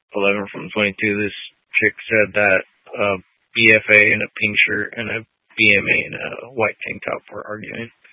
11 from 22, this chick said that a BFA in a pink shirt and a BMA in a white tank top were arguing.